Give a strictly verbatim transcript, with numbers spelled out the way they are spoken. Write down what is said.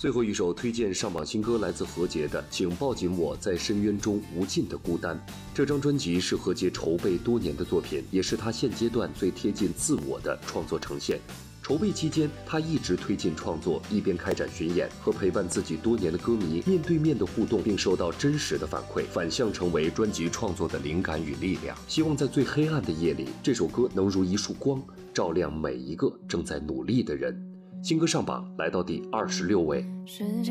最后一首推荐上榜新歌来自何洁的《请抱紧我在深渊中无尽的孤单》。这张专辑是何洁筹备多年的作品，也是她现阶段最贴近自我的创作呈现。筹备期间，她一直推进创作，一边开展巡演，和陪伴自己多年的歌迷面对面的互动，并收到真实的反馈，反向成为专辑创作的灵感与力量。希望在最黑暗的夜里，这首歌能如一束光，照亮每一个正在努力的人。新歌上榜来到第二十六位。 时间